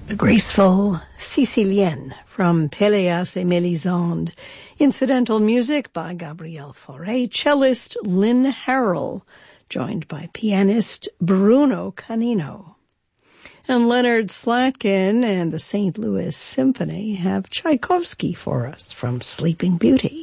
The graceful Sicilienne from Péléas et Mélisande. Incidental music by Gabriel Fauré, cellist Lynn Harrell, joined by pianist Bruno Canino. And Leonard Slatkin and the St. Louis Symphony have Tchaikovsky for us from Sleeping Beauty.